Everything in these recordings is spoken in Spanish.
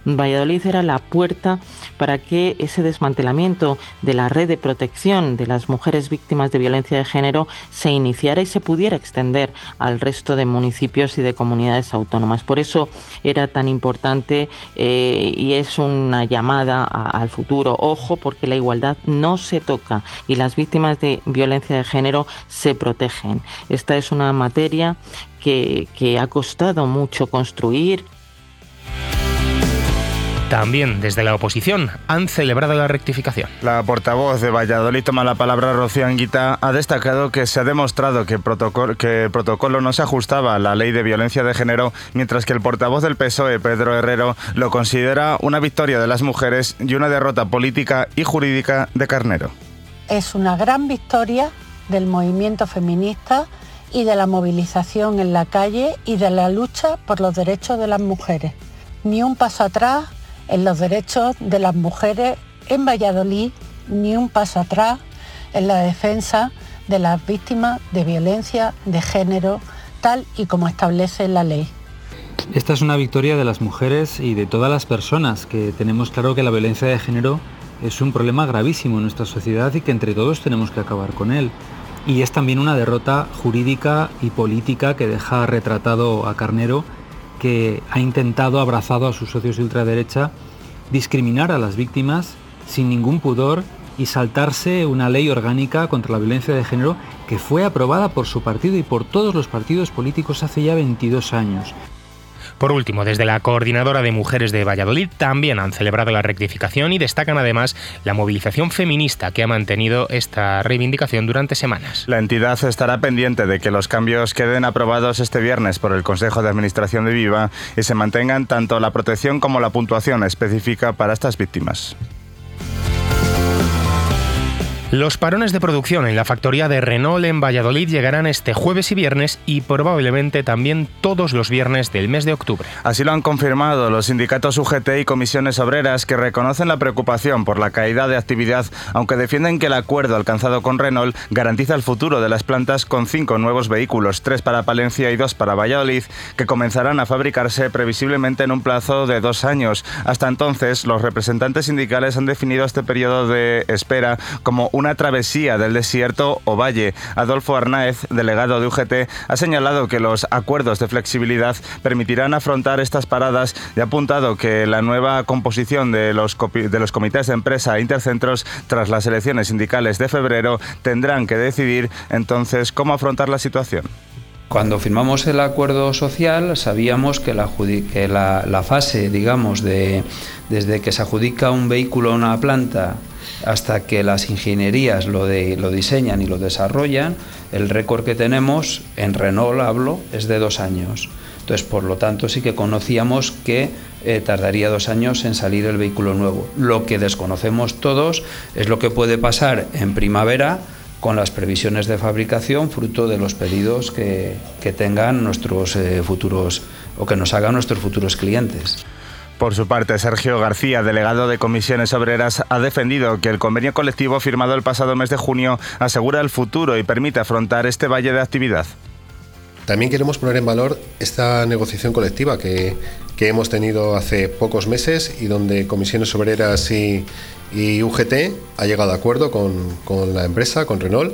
Valladolid era la puerta para que ese desmantelamiento de la red de protección de las mujeres víctimas de violencia de género se iniciara y se pudiera extender al resto de municipios y de comunidades autónomas. Por eso era tan importante y es una llamada al futuro. Ojo, porque la igualdad no se toca y las víctimas de violencia de género se protegen. Esta es una materia que ha costado mucho construir. También desde la oposición han celebrado la rectificación. La portavoz de Valladolid toma la palabra. Rocío Anguita ha destacado que se ha demostrado que el protocolo no se ajustaba a la ley de violencia de género, mientras que el portavoz del PSOE, Pedro Herrero, lo considera una victoria de las mujeres y una derrota política y jurídica de Carnero. Es una gran victoria del movimiento feminista y de la movilización en la calle y de la lucha por los derechos de las mujeres. Ni un paso atrás en los derechos de las mujeres en Valladolid, ni un paso atrás en la defensa de las víctimas de violencia de género, tal y como establece la ley. Esta es una victoria de las mujeres y de todas las personas, que tenemos claro que la violencia de género es un problema gravísimo en nuestra sociedad y que entre todos tenemos que acabar con él. Y es también una derrota jurídica y política que deja retratado a Carnero, que ha intentado, abrazado a sus socios de ultraderecha, discriminar a las víctimas sin ningún pudor y saltarse una ley orgánica contra la violencia de género que fue aprobada por su partido y por todos los partidos políticos hace ya 22 años. Por último, desde la Coordinadora de Mujeres de Valladolid también han celebrado la rectificación y destacan además la movilización feminista que ha mantenido esta reivindicación durante semanas. La entidad estará pendiente de que los cambios queden aprobados este viernes por el Consejo de Administración de Viva y se mantengan tanto la protección como la puntuación específica para estas víctimas. Los parones de producción en la factoría de Renault en Valladolid llegarán este jueves y viernes y probablemente también todos los viernes del mes de octubre. Así lo han confirmado los sindicatos UGT y comisiones obreras, que reconocen la preocupación por la caída de actividad, aunque defienden que el acuerdo alcanzado con Renault garantiza el futuro de las plantas con 5 nuevos vehículos, 3 para Palencia y 2 para Valladolid, que comenzarán a fabricarse previsiblemente en un plazo de 2 años. Hasta entonces, los representantes sindicales han definido este periodo de espera como una travesía del desierto o valle. Adolfo Arnáez, delegado de UGT, ha señalado que los acuerdos de flexibilidad permitirán afrontar estas paradas y ha apuntado que la nueva composición de los comités de empresa e intercentros tras las elecciones sindicales de febrero tendrán que decidir entonces cómo afrontar la situación. Cuando firmamos el acuerdo social sabíamos que la fase, digamos, desde que se adjudica un vehículo a una planta hasta que las ingenierías lo diseñan y lo desarrollan, el récord que tenemos, en Renault hablo, es de 2 años. Entonces, por lo tanto, sí que conocíamos que tardaría 2 años en salir el vehículo nuevo. Lo que desconocemos todos es lo que puede pasar en primavera con las previsiones de fabricación fruto de los pedidos que tengan nuestros futuros o que nos hagan nuestros futuros clientes. Por su parte, Sergio García, delegado de Comisiones Obreras, ha defendido que el convenio colectivo firmado el pasado mes de junio asegura el futuro y permite afrontar este valle de actividad. También queremos poner en valor esta negociación colectiva que hemos tenido hace pocos meses y donde Comisiones Obreras y UGT ha llegado a acuerdo con la empresa, con Renault,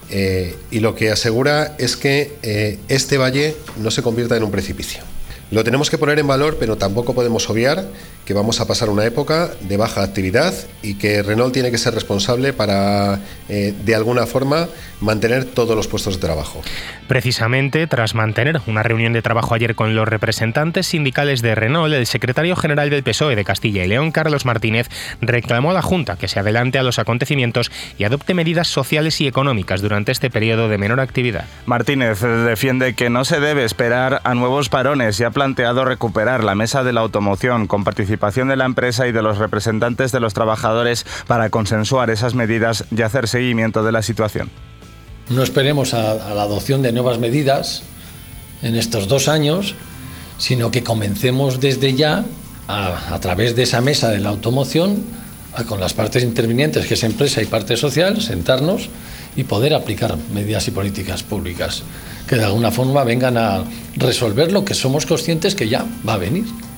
y lo que asegura es que este valle no se convierta en un precipicio. Lo tenemos que poner en valor, pero tampoco podemos obviar que vamos a pasar una época de baja actividad y que Renault tiene que ser responsable para, de alguna forma, mantener todos los puestos de trabajo. Precisamente, tras mantener una reunión de trabajo ayer con los representantes sindicales de Renault, el secretario general del PSOE de Castilla y León, Carlos Martínez, reclamó a la Junta que se adelante a los acontecimientos y adopte medidas sociales y económicas durante este periodo de menor actividad. Martínez defiende que no se debe esperar a nuevos parones y ha planteado recuperar la mesa de la automoción con participación de la empresa y de los representantes de los trabajadores para consensuar esas medidas y hacer seguimiento de la situación. No esperemos a la adopción de nuevas medidas en estos 2 años, sino que comencemos desde ya, a través de esa mesa de la automoción, con las partes intervinientes, que es empresa y parte social, sentarnos y poder aplicar medidas y políticas públicas que de alguna forma vengan a resolver lo que somos conscientes que ya va a venir.